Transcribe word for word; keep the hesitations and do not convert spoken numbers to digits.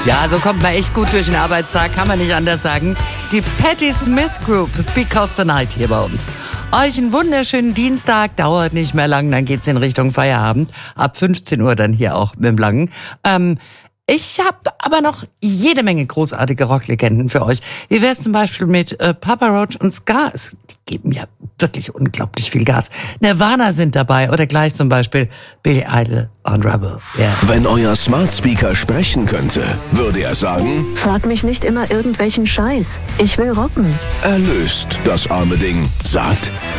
Ja, so kommt man echt gut durch den Arbeitstag, kann man nicht anders sagen. Die Patti Smith Group, Because the Night hier bei uns. Euch einen wunderschönen Dienstag, dauert nicht mehr lang, dann geht's in Richtung Feierabend. Ab fünfzehn Uhr dann hier auch mit dem Langen. Ähm, ich habe aber noch jede Menge großartige Rocklegenden für euch. Wie wär's zum Beispiel mit äh, Papa Roach und Ska? Die geben ja wirklich unglaublich viel Gas. Nirvana sind dabei oder gleich zum Beispiel Billy Idol on Rebel. Yeah. Wenn euer Smart Speaker sprechen könnte, würde er sagen: Frag mich nicht immer irgendwelchen Scheiß. Ich will rocken. Erlöst das arme Ding, sagt